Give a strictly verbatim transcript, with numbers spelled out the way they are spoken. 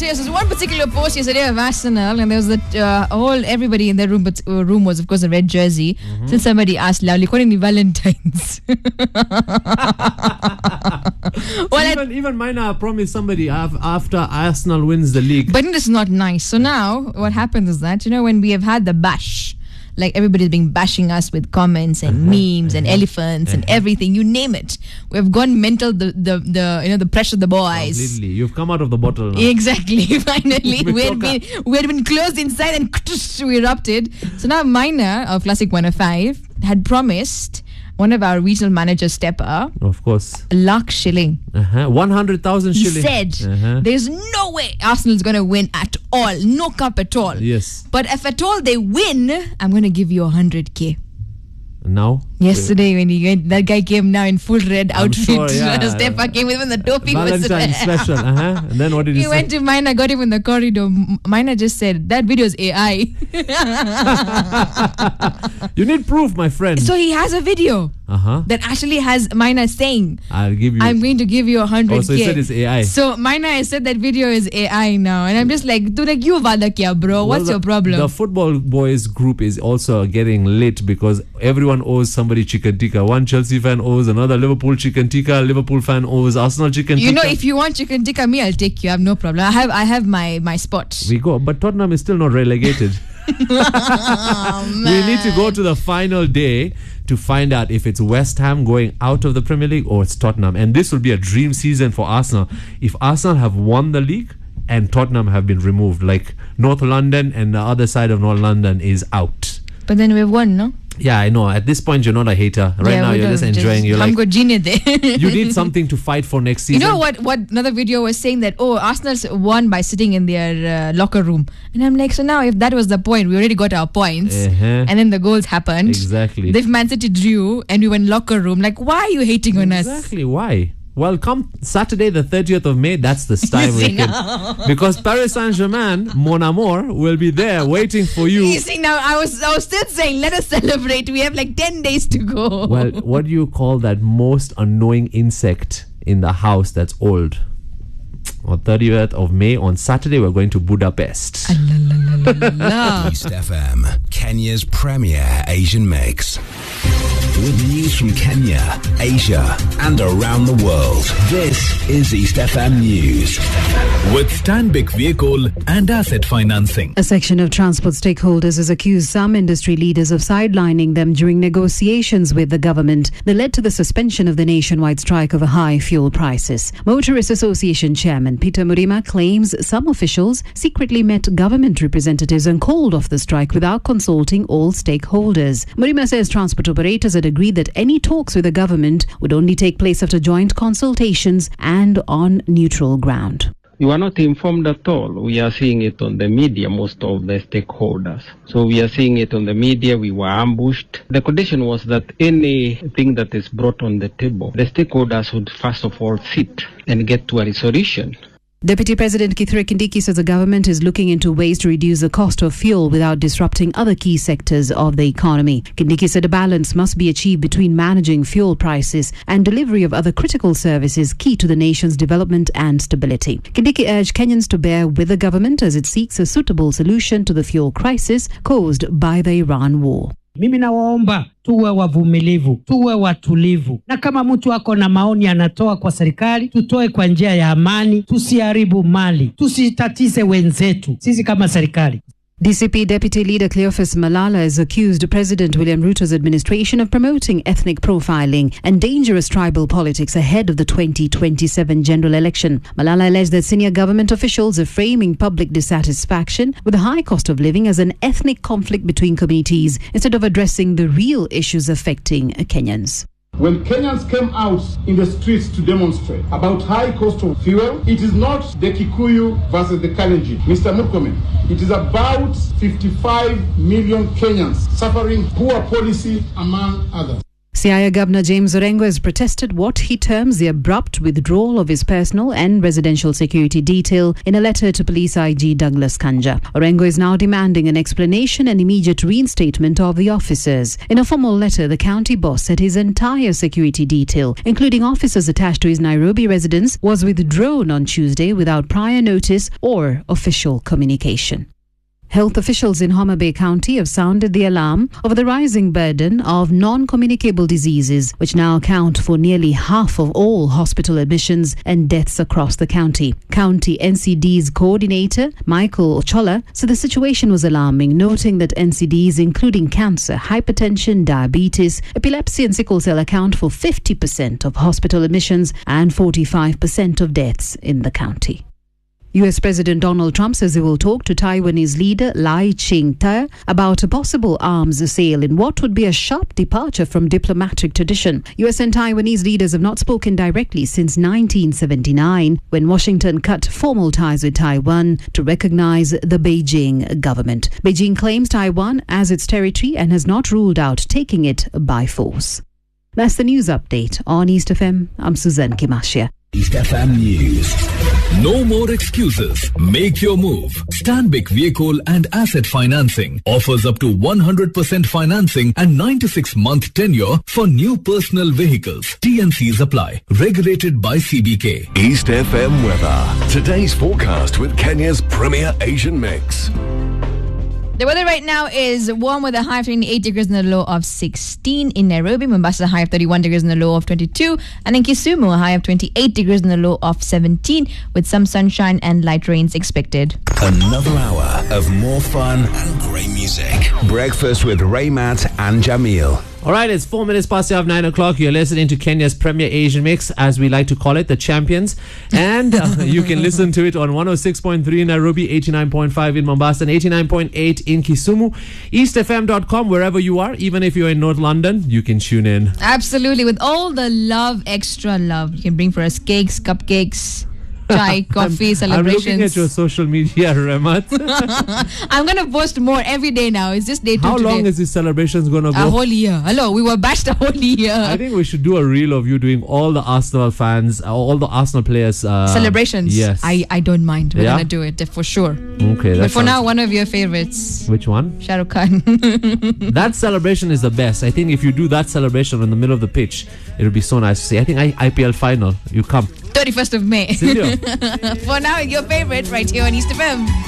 serious. There's one particular post yesterday of Arsenal, and there was that uh, whole everybody in the room, but uh, room was of course a red jersey. Mm-hmm. Then somebody asked loudly, "Calling the Valentines." well, so even, even Mina promised somebody after Arsenal wins the league. But this is not nice. So now what happens is that, you know, when we have had the bash, like everybody's been bashing us with comments and uh-huh, memes uh-huh, and elephants uh-huh. and everything, you name it. We've gone mental, the, the, the you know, the pressure of the boys. Completely. You've come out of the bottle now. Exactly. Finally. we, had been, we had been closed inside and we erupted. So now Mina of Classic one oh five had promised one of our regional managers, Stepper, of course, a lakh shilling. Uh-huh. one hundred thousand shilling. He said, uh-huh. there's no way Arsenal's going to win at all. No cup at all. Yes. But if at all they win, I'm going to give you one hundred K. Now? Yesterday when he went, that guy came now in full red I'm outfit. Sure, yeah. Stepper came with him, the dopey was Valentine special. Uh-huh. And then what did he, he say? He went to Mina, got him in the corridor. Mina just said, that video is A I. You need proof, my friend. So he has a video uh-huh. that actually has Mina saying, I'll give you. I'm going to give you one hundred K. Oh, so he said it's A I. So Mina has said that video is A I now. And I'm just like, dude, like, you vada kya, bro? What's well, the, your problem? The Football Boys group is also getting lit because everyone owes somebody chicken tikka. One Chelsea fan owes another Liverpool chicken tikka. Liverpool fan owes Arsenal chicken tikka. You know, if you want chicken tikka, me, I'll take you. I have no problem. I have I have my, my spot. We go. But Tottenham is still not relegated. Oh, we need to go to the final day to find out if it's West Ham going out of the Premier League or it's Tottenham. And this will be a dream season for Arsenal. If Arsenal have won the league and Tottenham have been removed, like North London and the other side of North London is out. But then we've won, no? Yeah, I know. At this point, you're not a hater. Right yeah, now, you're just enjoying. You're like, you need something to fight for next season. You know what? What another video was saying that, oh, Arsenal's won by sitting in their uh, locker room. And I'm like, so now if that was the point, we already got our points. Uh-huh. And then the goals happened. Exactly. If Man City drew and we went locker room, like, why are you hating on exactly. us? Exactly. Why? Well, come Saturday, the thirtieth of May, that's the time we can. Because Paris Saint-Germain, Mon Amour, will be there waiting for you. You see, now I was, I was still saying, let us celebrate. We have like ten days to go. Well, what do you call that most annoying insect in the house that's old? On thirtieth of May, on Saturday, we're going to Budapest. East F M, Kenya's premier Asian mix. With news from Kenya, Asia, and around the world. This is East F M News. With Stanbic Vehicle and Asset Financing. A section of transport stakeholders has accused some industry leaders of sidelining them during negotiations with the government that led to the suspension of the nationwide strike over high fuel prices. Motorists Association Chairman Peter Murima claims some officials secretly met government representatives and called off the strike without consulting all stakeholders. Murima says transport operators had agreed that any talks with the government would only take place after joint consultations and on neutral ground. We were not informed at all. We are seeing it on the media, most of the stakeholders. So we are seeing it on the media. We were ambushed. The condition was that anything that is brought on the table, the stakeholders would first of all sit and get to a resolution. Deputy President Kithure Kindiki says the government is looking into ways to reduce the cost of fuel without disrupting other key sectors of the economy. Kindiki said a balance must be achieved between managing fuel prices and delivery of other critical services key to the nation's development and stability. Kindiki urged Kenyans to bear with the government as it seeks a suitable solution to the fuel crisis caused by the Iran war. Mimi nawaomba tuwe wavumilivu, tuwe watulivu. Na kama mtu ako na maoni anatoa kwa serikali, tutoe kwa njia ya amani, tusiharibu mali, tusitatize wenzetu, sisi kama serikali. D C P Deputy Leader Cleophas Malala has accused President William Ruto's administration of promoting ethnic profiling and dangerous tribal politics ahead of the twenty twenty-seven general election. Malala alleged that senior government officials are framing public dissatisfaction with the high cost of living as an ethnic conflict between communities instead of addressing the real issues affecting Kenyans. When Kenyans came out in the streets to demonstrate about high cost of fuel, it is not the Kikuyu versus the Kalenjin, Mister Murkomen. It is about fifty-five million Kenyans suffering poor policy, among others. Siaya Governor James Orengo has protested what he terms the abrupt withdrawal of his personal and residential security detail in a letter to Police I G Douglas Kanja. Orengo is now demanding an explanation and immediate reinstatement of the officers. In a formal letter, the county boss said his entire security detail, including officers attached to his Nairobi residence, was withdrawn on Tuesday without prior notice or official communication. Health officials in Homa Bay County have sounded the alarm over the rising burden of non-communicable diseases, which now account for nearly half of all hospital admissions and deaths across the county. County N C D's coordinator, Michael Ochola, said the situation was alarming, noting that N C Ds including cancer, hypertension, diabetes, epilepsy and sickle cell account for fifty percent of hospital admissions and forty-five percent of deaths in the county. U S President Donald Trump says he will talk to Taiwanese leader Lai Ching-te about a possible arms sale in what would be a sharp departure from diplomatic tradition. U S and Taiwanese leaders have not spoken directly since nineteen seventy-nine, when Washington cut formal ties with Taiwan to recognize the Beijing government. Beijing claims Taiwan as its territory and has not ruled out taking it by force. That's the news update on East F M. I'm Suzanne Kimashia. East F M News. No more excuses. Make your move. Stanbic Vehicle and Asset Financing offers up to one hundred percent financing and ninety-six month tenure for new personal vehicles. T and Cs apply. Regulated by C B K. East F M weather. Today's forecast with Kenya's premier Asian mix. The weather right now is warm with a high of twenty-eight degrees and a low of sixteen. In Nairobi, Mombasa, a high of thirty-one degrees and a low of twenty-two. And in Kisumu, a high of twenty-eight degrees and a low of seventeen, with some sunshine and light rains expected. Another hour of more fun and great music. Breakfast with Raymat and Jamil. All right, it's four minutes past the hour of nine o'clock. You're listening to Kenya's premier Asian mix, as we like to call it, the champions. And uh, you can listen to it on one oh six point three in Nairobi, eighty-nine point five in Mombasa, and eighty-nine point eight in Kisumu. east f m dot com, wherever you are. Even if you're in North London, you can tune in. Absolutely, with all the love, extra love. You can bring for us cakes, cupcakes, chai, coffee, I'm, celebrations. I'm looking at your social media, Ramat. I'm going to post more every day now. It's just day two How today. long is this celebrations going to go? A whole year. Hello, we were bashed a whole year. I think we should do a reel of you doing all the Arsenal fans, uh, all the Arsenal players. Uh, Celebrations. Yes. I, I don't mind. We're Yeah? going to do it for sure. Okay. But That for now, sounds- one of your favorites, Which one? Shah Rukh Khan. That celebration is the best. I think if you do that celebration in the middle of the pitch, it'll be so nice to see. I think I, I P L final. You come. thirty-first of May. Silvio. For now, your favorite right here on East F M.